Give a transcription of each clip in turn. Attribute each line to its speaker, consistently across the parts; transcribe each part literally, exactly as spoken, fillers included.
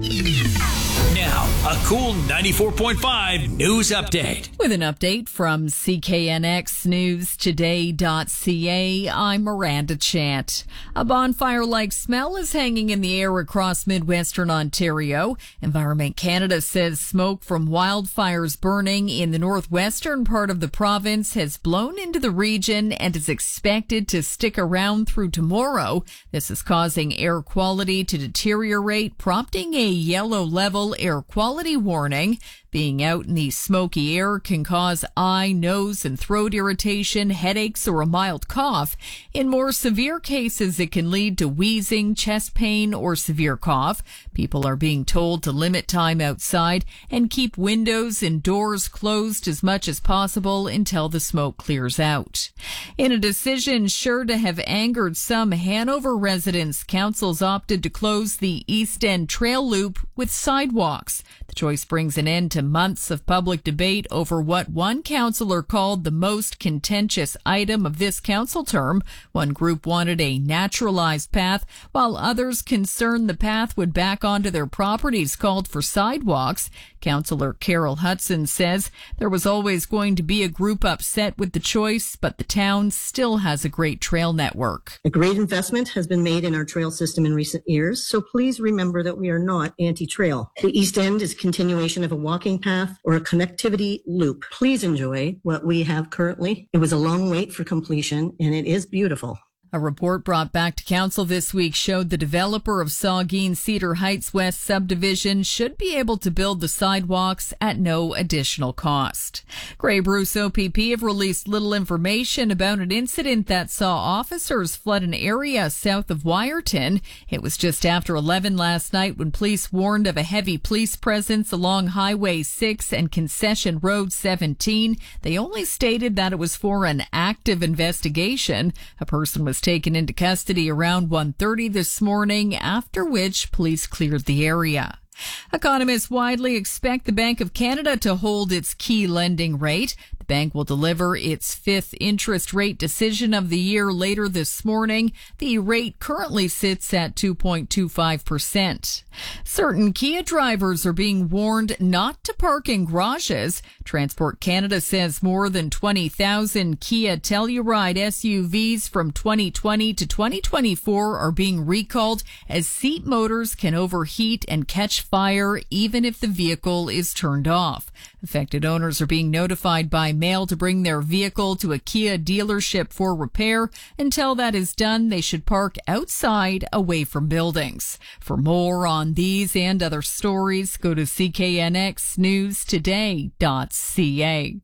Speaker 1: Now, a cool ninety-four point five news update.
Speaker 2: With an update from C K N X News Today dot C A, I'm Miranda Chant. A bonfire-like smell is hanging in the air across Midwestern Ontario. Environment Canada says smoke from wildfires burning in the northwestern part of the province has blown into the region and is expected to stick around through tomorrow. This is causing air quality to deteriorate, prompting a yellow level air quality warning. Being out in the smoky air can cause eye, nose, and throat irritation, headaches, or a mild cough. In more severe cases, it can lead to wheezing, chest pain, or severe cough. People are being told to limit time outside and keep windows and doors closed as much as possible until the smoke clears out. In a decision sure to have angered some Hanover residents, councils opted to close the East End Trail Loop with sidewalks. The choice brings an end to months of public debate over what one councillor called the most contentious item of this council term. One group wanted a naturalized path, while others concerned the path would back onto their properties called for sidewalks. Councillor Carol Hudson says there was always going to be a group upset with the choice, but the town still has a great trail network.
Speaker 3: A great investment has been made in our trail system in recent years, so please remember that we are not anti-trail. The East End is a continuation of a walking path or a connectivity loop. Please enjoy what we have currently. It was a long wait for completion, and it is beautiful.
Speaker 2: A report brought back to council this week showed the developer of Saugeen Cedar Heights West subdivision should be able to build the sidewalks at no additional cost. Grey Bruce O P P have released little information about an incident that saw officers flood an area south of Wyerton. It was just after eleven last night when police warned of a heavy police presence along Highway six and Concession Road seventeen. They only stated that it was for an active investigation. A person was taken into custody around one thirty this morning, after which police cleared the area. Economists widely expect the Bank of Canada to hold its key lending rate. The bank will deliver its fifth interest rate decision of the year later this morning. The rate currently sits at two point two five percent. Certain Kia drivers are being warned not to park in garages. Transport Canada says more than twenty thousand Kia Telluride S U Vs from twenty twenty to twenty twenty-four are being recalled as seat motors can overheat and catch fire even if the vehicle is turned off. Affected owners are being notified by mail to bring their vehicle to a Kia dealership for repair. Until that is done, they should park outside away from buildings. For more on these and other stories, go to C K N X News Today dot C A.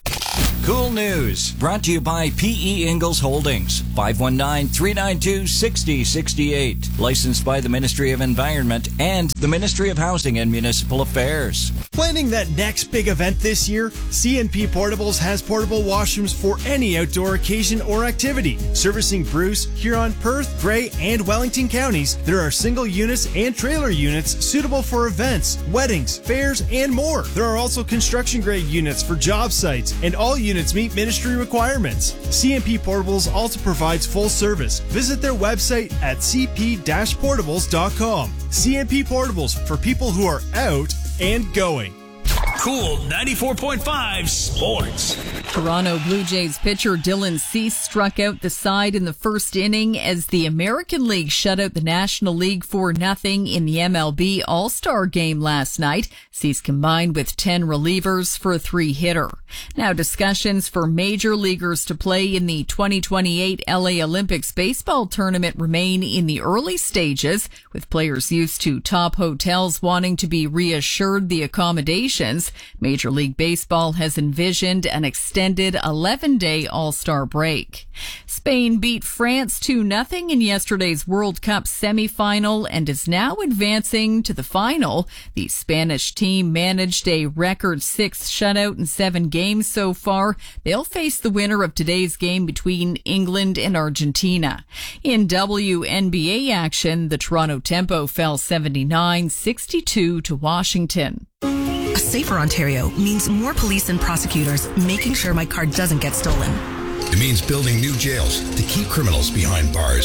Speaker 1: Cool News, brought to you by P E Ingalls Holdings, five one nine, three nine two, six zero six eight. Licensed by the Ministry of Environment and the Ministry of Housing and Municipal Affairs.
Speaker 4: Planning that next big event this year? C N P Portables has portable washrooms for any outdoor occasion or activity. Servicing Bruce, Huron, Perth, Grey, and Wellington counties, there are single units and trailer units suitable for events, weddings, fairs, and more. There are also construction-grade units for job sites, and all units meet ministry requirements. C N P Portables also provides full service. Visit their website at c p dash portables dot com. C N P Portables, for people who are out and going.
Speaker 1: Cool ninety-four point five Sports.
Speaker 2: Toronto Blue Jays pitcher Dylan Cease struck out the side in the first inning as the American League shut out the National League four nothing in the M L B All-Star game last night. Cease combined with ten relievers for a three-hitter. Now discussions for major leaguers to play in the twenty twenty-eight L A Olympics baseball tournament remain in the early stages, with players used to top hotels wanting to be reassured the accommodations. Major League Baseball has envisioned an extended eleven-day All-Star break. Spain beat France two nothing in yesterday's World Cup semifinal and is now advancing to the final. The Spanish team managed a record six shutout in seven games so far. They'll face the winner of today's game between England and Argentina. In W N B A action, the Toronto Tempo fell seventy-nine sixty-two to Washington.
Speaker 5: A safer Ontario means more police and prosecutors making sure my car doesn't get stolen.
Speaker 6: It means building new jails to keep criminals behind bars.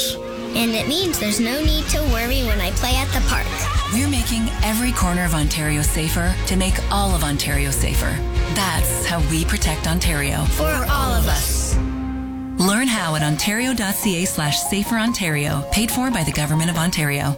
Speaker 6: and it means there's no need to worry when I play at the park.
Speaker 5: We're making every corner of Ontario safer to make all of Ontario safer. That's how we protect Ontario.
Speaker 6: For all of us.
Speaker 5: Learn how at ontario.ca slash safer Ontario, paid for by the Government of Ontario.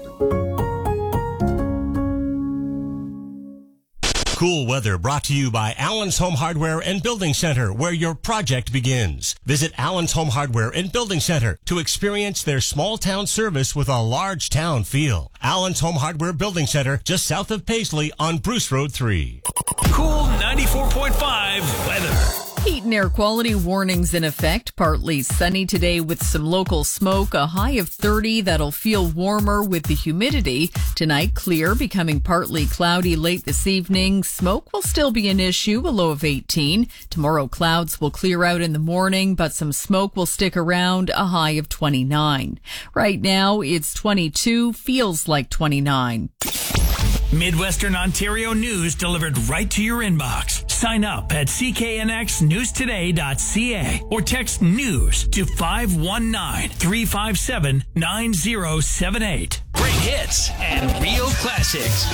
Speaker 7: Cool weather brought to you by Allen's Home Hardware and Building Center, where your project begins. Visit Allen's Home Hardware and Building Center to experience their small town service with a large town feel. Allen's Home Hardware Building Center, just south of Paisley on Bruce Road three.
Speaker 8: Cool ninety-four point five weather.
Speaker 2: Heat and air quality warnings in effect. Partly sunny today with some local smoke. A high of thirty. That'll feel warmer with the humidity. Tonight, clear, becoming partly cloudy late this evening. Smoke will still be an issue, a low of eighteen. Tomorrow, clouds will clear out in the morning, but some smoke will stick around, a high of twenty-nine. Right now, it's twenty-two, feels like twenty-nine.
Speaker 8: Midwestern Ontario news delivered right to your inbox. Sign up at c k n x news today dot c a or text news to five one nine, three five seven, nine zero seven eight. Great hits and real classics.